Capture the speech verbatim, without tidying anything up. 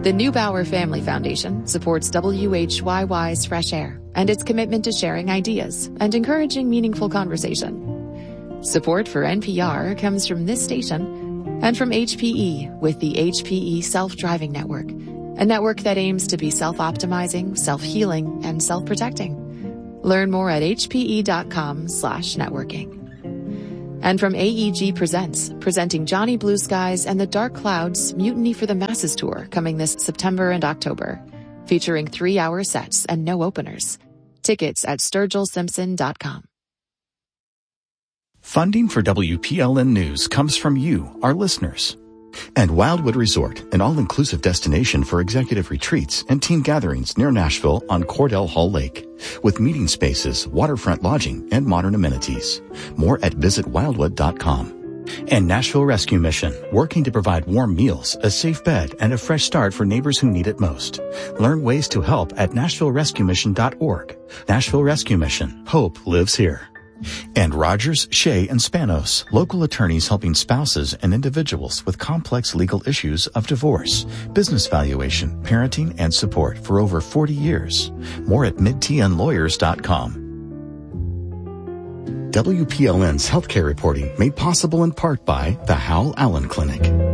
The Neubauer Family Foundation supports W H Y Y's Fresh Air and its commitment to sharing ideas and encouraging meaningful conversation. Support for N P R comes from this station and from H P E with the H P E Self-Driving Network, a network that aims to be self-optimizing, self-healing, and self-protecting. Learn more at hpe.com slash networking. And from A E G Presents, presenting Johnny Blue Skies and the Dark Clouds Mutiny for the Masses Tour coming this September and October, featuring three-hour sets and no openers. Tickets at sturgill simpson dot com. Funding for W P L N News comes from you, our listeners. And Wildwood Resort, an all-inclusive destination for executive retreats and team gatherings near Nashville on Cordell Hall Lake, with meeting spaces, waterfront lodging, and modern amenities. More at visit wildwood dot com. And Nashville Rescue Mission, working to provide warm meals, a safe bed, and a fresh start for neighbors who need it most. Learn ways to help at nashville rescue mission dot org. Nashville Rescue Mission. Hope lives here. And Rogers, Shea, and Spanos, local attorneys helping spouses and individuals with complex legal issues of divorce, business valuation, parenting, and support for over forty years. More at mid t n lawyers dot com. W P L N's healthcare reporting made possible in part by the Howell Allen Clinic.